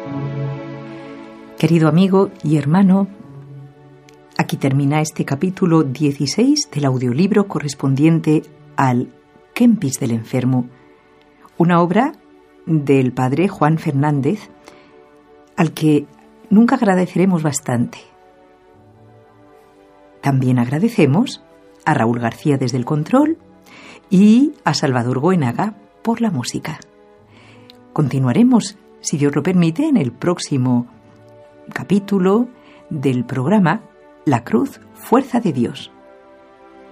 Querido amigo y hermano, aquí termina este capítulo 16 del audiolibro correspondiente al Kempis del enfermo, una obra del padre Juan Fernández, al que nunca agradeceremos bastante. También agradecemos a Raúl García desde el control y a Salvador Goenaga por la música. Continuaremos, si Dios lo permite, en el próximo capítulo del programa La Cruz, Fuerza de Dios.